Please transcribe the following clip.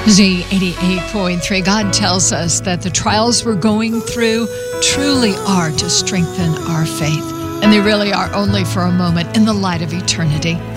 Z88.3, God tells us that the trials we're going through truly are to strengthen our faith. And they really are only for a moment in the light of eternity.